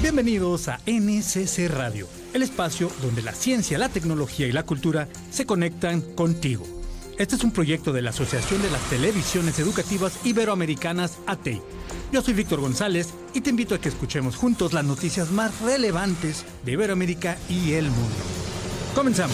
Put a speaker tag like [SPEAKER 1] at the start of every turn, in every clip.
[SPEAKER 1] Bienvenidos a NCC Radio, el espacio donde la ciencia, la tecnología y la cultura se conectan contigo. Este es un proyecto de la Asociación de las Televisiones Educativas Iberoamericanas, ATEI. Yo soy Víctor González y te invito a que escuchemos juntos las noticias más relevantes de Iberoamérica y el mundo. Comenzamos.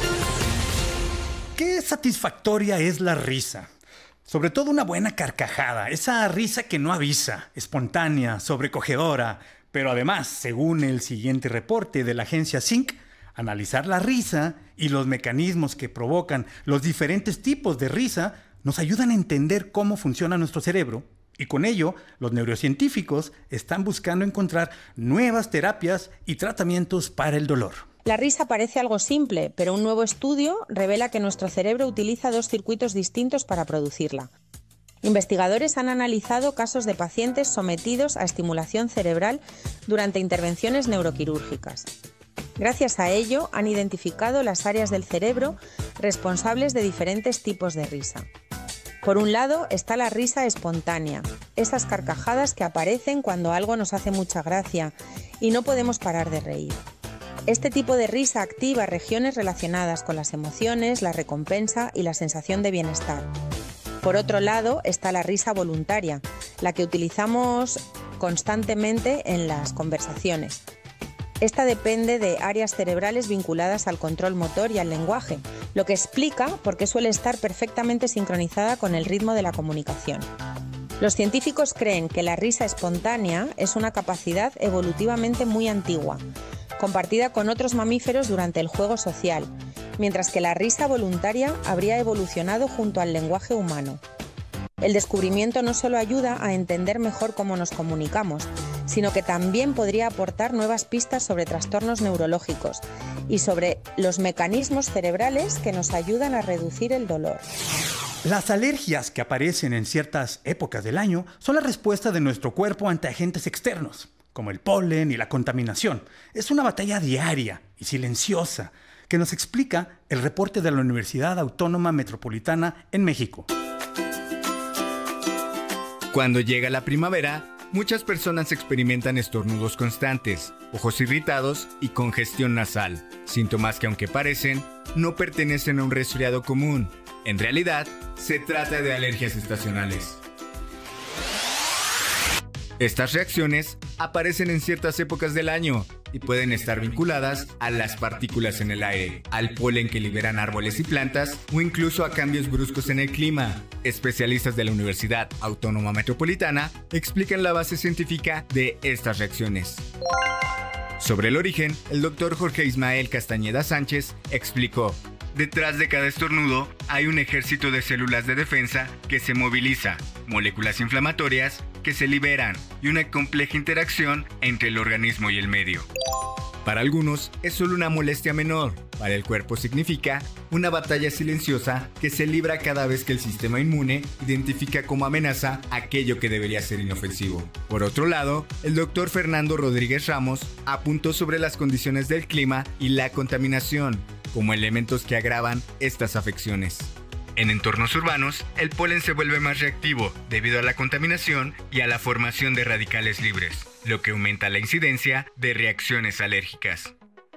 [SPEAKER 1] Qué satisfactoria es la risa. Sobre todo una buena carcajada, esa risa que no avisa, espontánea, sobrecogedora. Pero además, según el siguiente reporte de la agencia Sync, analizar la risa y los mecanismos que provocan los diferentes tipos de risa nos ayudan a entender cómo funciona nuestro cerebro. Y con ello, los neurocientíficos están buscando encontrar nuevas terapias y tratamientos para el dolor.
[SPEAKER 2] La risa parece algo simple, pero un nuevo estudio revela que nuestro cerebro utiliza dos circuitos distintos para producirla. Investigadores han analizado casos de pacientes sometidos a estimulación cerebral durante intervenciones neuroquirúrgicas. Gracias a ello, han identificado las áreas del cerebro responsables de diferentes tipos de risa. Por un lado está la risa espontánea, esas carcajadas que aparecen cuando algo nos hace mucha gracia y no podemos parar de reír. Este tipo de risa activa regiones relacionadas con las emociones, la recompensa y la sensación de bienestar. Por otro lado está la risa voluntaria, la que utilizamos constantemente en las conversaciones. Esta depende de áreas cerebrales vinculadas al control motor y al lenguaje, lo que explica por qué suele estar perfectamente sincronizada con el ritmo de la comunicación. Los científicos creen que la risa espontánea es una capacidad evolutivamente muy antigua, compartida con otros mamíferos durante el juego social, mientras que la risa voluntaria habría evolucionado junto al lenguaje humano. El descubrimiento no solo ayuda a entender mejor cómo nos comunicamos, sino que también podría aportar nuevas pistas sobre trastornos neurológicos y sobre los mecanismos cerebrales que nos ayudan a reducir el dolor.
[SPEAKER 1] Las alergias que aparecen en ciertas épocas del año son la respuesta de nuestro cuerpo ante agentes externos, como el polen y la contaminación. Es una batalla diaria y silenciosa que nos explica el reporte de la Universidad Autónoma Metropolitana en México.
[SPEAKER 3] Cuando llega la primavera, muchas personas experimentan estornudos constantes, ojos irritados y congestión nasal, síntomas que aunque parecen, no pertenecen a un resfriado común. En realidad, se trata de alergias estacionales. Estas reacciones aparecen en ciertas épocas del año y pueden estar vinculadas a las partículas en el aire, al polen que liberan árboles y plantas o incluso a cambios bruscos en el clima. Especialistas de la Universidad Autónoma Metropolitana explican la base científica de estas reacciones. Sobre el origen, el doctor Jorge Ismael Castañeda Sánchez explicó: detrás de cada estornudo hay un ejército de células de defensa que se moviliza, moléculas inflamatorias que se liberan y una compleja interacción entre el organismo y el medio. Para algunos es solo una molestia menor, para el cuerpo significa una batalla silenciosa que se libra cada vez que el sistema inmune identifica como amenaza aquello que debería ser inofensivo. Por otro lado, el doctor Fernando Rodríguez Ramos apuntó sobre las condiciones del clima y la contaminación como elementos que agravan estas afecciones. En entornos urbanos, el polen se vuelve más reactivo debido a la contaminación y a la formación de radicales libres, lo que aumenta la incidencia de reacciones alérgicas.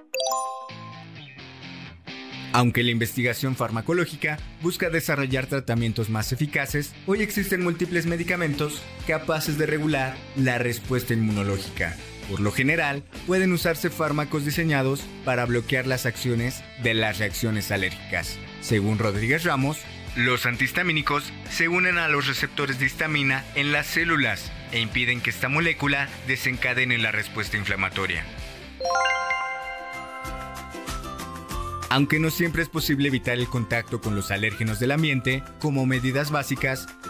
[SPEAKER 3] Aunque la investigación farmacológica busca desarrollar tratamientos más eficaces, hoy existen múltiples medicamentos capaces de regular la respuesta inmunológica. Por lo general, pueden usarse fármacos diseñados para bloquear las acciones de las reacciones alérgicas. Según Rodríguez Ramos, los antihistamínicos se unen a los receptores de histamina en las células e impiden que esta molécula desencadene la respuesta inflamatoria. Aunque no siempre es posible evitar el contacto con los alérgenos del ambiente, como medidas básicas,